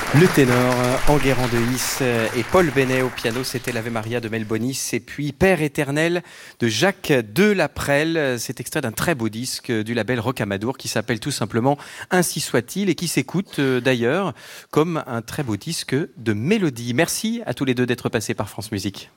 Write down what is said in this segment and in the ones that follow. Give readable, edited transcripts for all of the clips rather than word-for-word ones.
Le ténor Enguerrand de Is et Paul Bennet au piano, c'était l'Ave Maria de Melbonis et puis Père éternel de Jacques Delaprelle. C'est extrait d'un très beau disque du label Rocamadour qui s'appelle tout simplement Ainsi soit-il et qui s'écoute d'ailleurs comme un très beau disque de mélodie. Merci à tous les deux d'être passés par France Musique.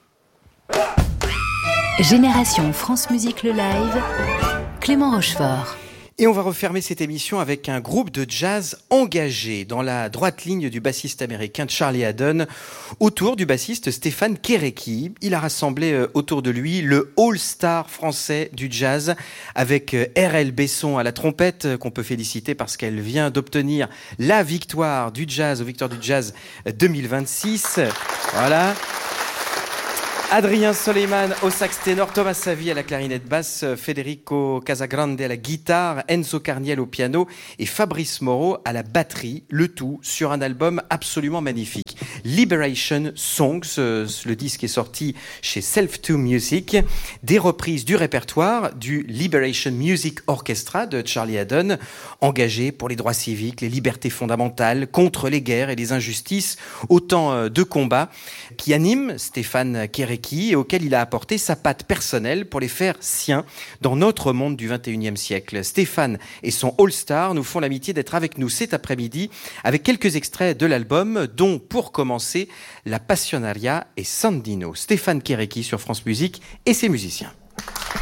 Génération France Musique le live, Clément Rochefort. Et on va refermer cette émission avec un groupe de jazz engagé dans la droite ligne du bassiste américain Charlie Haddon autour du bassiste Stéphane Kéréki. Il a rassemblé autour de lui le all-star français du jazz avec R.L. Besson à la trompette qu'on peut féliciter parce qu'elle vient d'obtenir la victoire du jazz, aux Victoires du Jazz 2026. Voilà. Adrien Soleiman au sax ténor, Thomas Savi à la clarinette basse, Federico Casagrande à la guitare, Enzo Carniel au piano et Fabrice Moreau à la batterie, le tout sur un album absolument magnifique. Liberation Songs, le disque est sorti chez Self2 Music, des reprises du répertoire du Liberation Music Orchestra de Charlie Haddon, engagé pour les droits civiques, les libertés fondamentales, contre les guerres et les injustices, autant de combats qui animent Stéphane Kéréki et auquel il a apporté sa patte personnelle pour les faire siens dans notre monde du 21e siècle. Stéphane et son All-Star nous font l'amitié d'être avec nous cet après-midi avec quelques extraits de l'album, dont pour commencer La Passionaria et Sandino. Stéphane Kéréki sur France Musique et ses musiciens.